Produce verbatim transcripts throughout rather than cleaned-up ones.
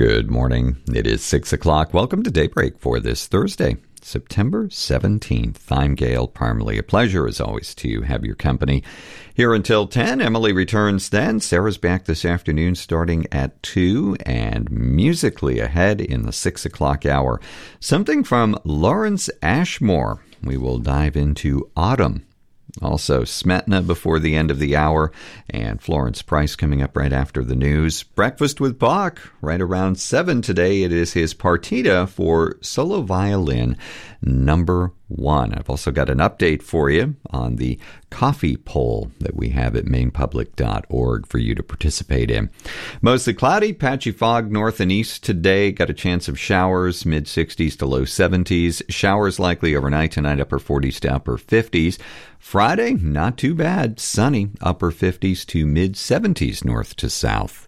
Good morning. It is six o'clock. Welcome to Daybreak for this Thursday, September seventeenth. I'm Gail Parmalee. A pleasure, as always, to have your company here until ten. Emily returns then. Sarah's back this afternoon starting at two, and musically ahead in the six o'clock hour, something from Lawrence Ashmore. We will dive into Autumn. Also, Smetana before the end of the hour, and Florence Price coming up right after the news. Breakfast with Bach, right around seven today. It is his partita for solo violin number one. I've also got an update for you on the coffee poll that we have at maine public dot org for you to participate in. Mostly cloudy, patchy fog north and east today. Got a chance of showers, mid sixties to low seventies. Showers likely overnight tonight, upper forties to upper fifties. Friday, not too bad. Sunny, upper fifties to mid seventies north to south.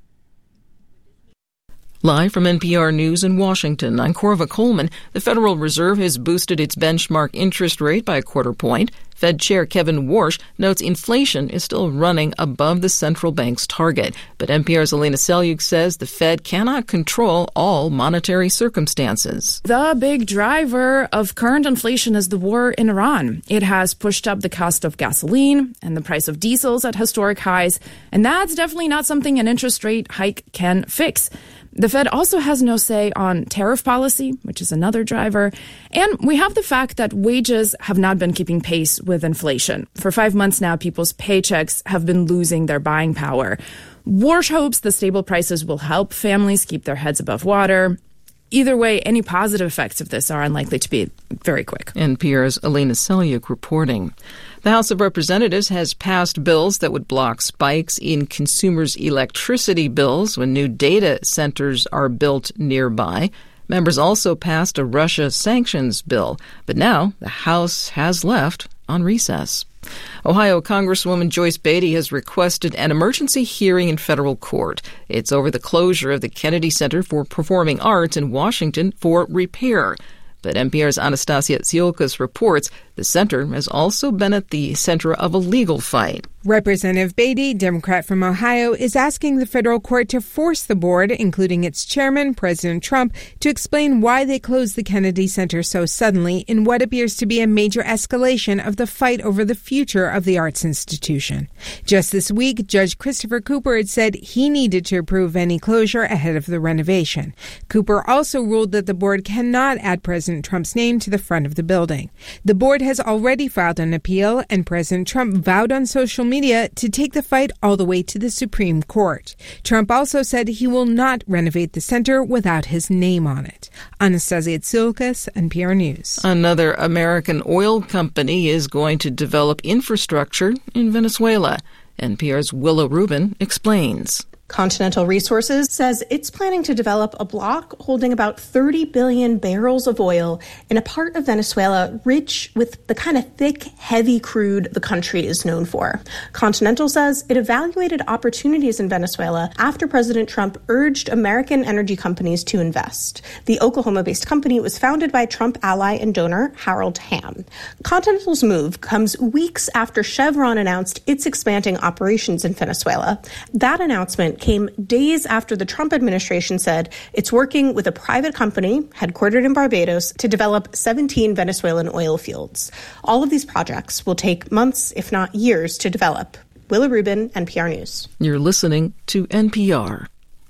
Live from N P R News in Washington, I'm Corva Coleman. The Federal Reserve has boosted its benchmark interest rate by a quarter point. Fed Chair Kevin Warsh notes inflation is still running above the central bank's target. But N P R's Elena Selyuk says the Fed cannot control all monetary circumstances. The big driver of current inflation is the war in Iran. It has pushed up the cost of gasoline and the price of diesels at historic highs. And that's definitely not something an interest rate hike can fix. The Fed also has no say on tariff policy, which is another driver. And we have the fact that wages have not been keeping pace with inflation. For five months now, people's paychecks have been losing their buying power. Warsh hopes the stable prices will help families keep their heads above water. Either way, any positive effects of this are unlikely to be very quick. N P R's Elena Selyuk reporting. The House of Representatives has passed bills that would block spikes in consumers' electricity bills when new data centers are built nearby. Members also passed a Russia sanctions bill, but now the House has left on recess. Ohio Congresswoman Joyce Beatty has requested an emergency hearing in federal court. It's over the closure of the Kennedy Center for Performing Arts in Washington for repair. But N P R's Anastasia Tsiolkas reports the center has also been at the center of a legal fight. Representative Beatty, Democrat from Ohio, is asking the federal court to force the board, including its chairman, President Trump, to explain why they closed the Kennedy Center so suddenly in what appears to be a major escalation of the fight over the future of the arts institution. Just this week, Judge Christopher Cooper had said he needed to approve any closure ahead of the renovation. Cooper also ruled that the board cannot add President Trump's name to the front of the building. The board has already filed an appeal, and President Trump vowed on social media Media to take the fight all the way to the Supreme Court. Trump also said he will not renovate the center without his name on it. Anastasia Tsiolkas, N P R News. Another American oil company is going to develop infrastructure in Venezuela. N P R's Willa Rubin explains. Continental Resources says it's planning to develop a block holding about thirty billion barrels of oil in a part of Venezuela rich with the kind of thick, heavy crude the country is known for. Continental says it evaluated opportunities in Venezuela after President Trump urged American energy companies to invest. The Oklahoma-based company was founded by Trump ally and donor Harold Hamm. Continental's move comes weeks after Chevron announced it's expanding operations in Venezuela. That announcement came days after the Trump administration said it's working with a private company headquartered in Barbados to develop seventeen Venezuelan oil fields. All of these projects will take months, if not years, to develop. Willa Rubin, N P R News. You're listening to N P R.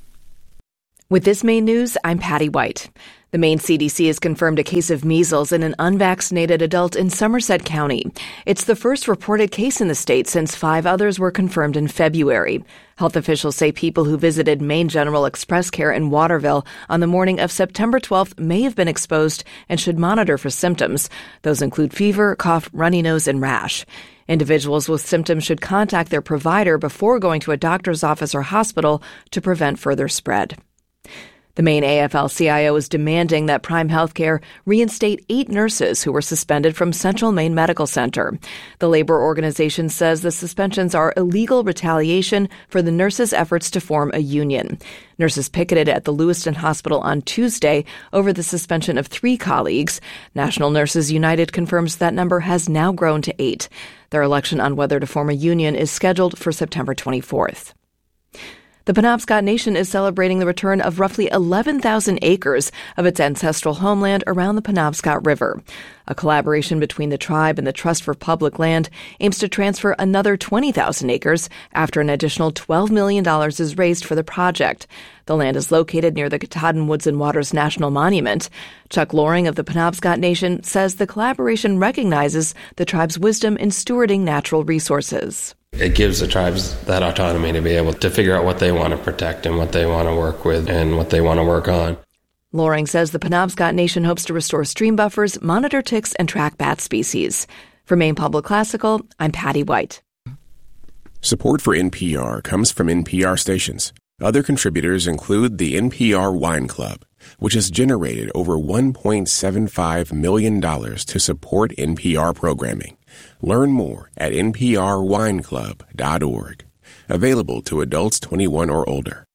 With this Maine news, I'm Patty White. The Maine C D C has confirmed a case of measles in an unvaccinated adult in Somerset County. It's the first reported case in the state since five others were confirmed in February. Health officials say people who visited Maine General Express Care in Waterville on the morning of September twelfth may have been exposed and should monitor for symptoms. Those include fever, cough, runny nose, and rash. Individuals with symptoms should contact their provider before going to a doctor's office or hospital to prevent further spread. The Maine A F L C I O is demanding that Prime Healthcare reinstate eight nurses who were suspended from Central Maine Medical Center. The labor organization says the suspensions are illegal retaliation for the nurses' efforts to form a union. Nurses picketed at the Lewiston Hospital on Tuesday over the suspension of three colleagues. National Nurses United confirms that number has now grown to eight. Their election on whether to form a union is scheduled for September twenty-fourth. The Penobscot Nation is celebrating the return of roughly eleven thousand acres of its ancestral homeland around the Penobscot River. A collaboration between the tribe and the Trust for Public Land aims to transfer another twenty thousand acres after an additional twelve million dollars is raised for the project. The land is located near the Katahdin Woods and Waters National Monument. Chuck Loring of the Penobscot Nation says the collaboration recognizes the tribe's wisdom in stewarding natural resources. It gives the tribes that autonomy to be able to figure out what they want to protect and what they want to work with and what they want to work on. Loring says the Penobscot Nation hopes to restore stream buffers, monitor ticks, and track bat species. For Maine Public Classical, I'm Patty White. Support for N P R comes from N P R stations. Other contributors include the N P R Wine Club, which has generated over one point seven five million dollars to support N P R programming. Learn more at n p r wine club dot org. Available to adults twenty-one or older.